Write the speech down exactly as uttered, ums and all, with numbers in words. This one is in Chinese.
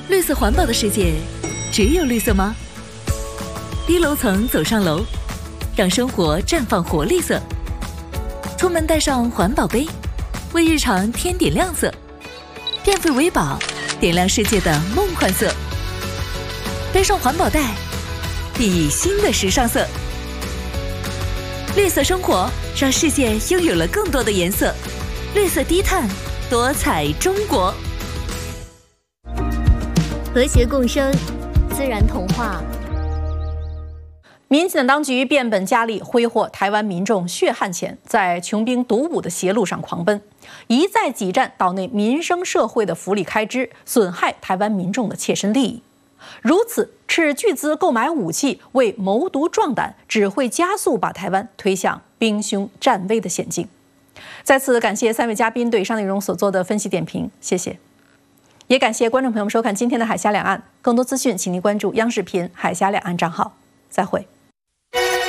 绿色环保的世界，只有绿色吗？低楼层走上楼，让生活绽放活力色。出门带上环保杯，为日常添点亮色。电费为宝，点亮世界的梦幻色。背上环保袋，熠熠新的时尚色。绿色生活，让世界拥有了更多的颜色。绿色低碳，多彩中国。 和谐共生，自然同化。 民进党当局变本加厉挥霍台湾民众血汗钱，在穷兵黩武的邪路上狂奔，一再挤占岛内民生社会的福利开支，损害台湾民众的切身利益。如此斥巨资购买武器为谋独壮胆，只会加速把台湾推向兵凶战危的险境。再次感谢三位嘉宾对以上内容所做的分析点评，谢谢。也感谢观众朋友们收看今天的海峡两岸，更多资讯请您关注央视频海峡两岸账号。再会。